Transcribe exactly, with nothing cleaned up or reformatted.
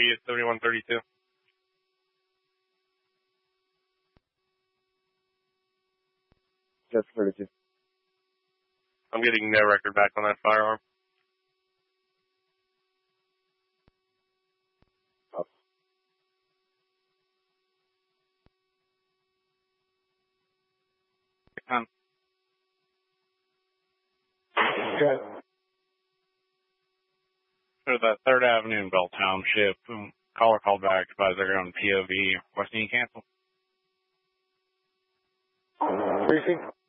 P at seventy-one thirty-two. That's thirty-two. I'm getting no record back on that firearm. Oh. Um, Okay. for the third Avenue in Bell Township, um, caller called back advised they're on P O V. What's need cancel? Briefing.